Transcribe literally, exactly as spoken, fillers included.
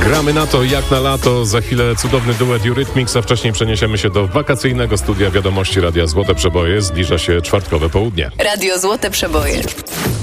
Gramy na to jak na lato. Za chwilę cudowny duet Eurythmics, a wcześniej przeniesiemy się do wakacyjnego studia wiadomości Radia Złote Przeboje. Zbliża się czwartkowe południe. Radio Złote Przeboje.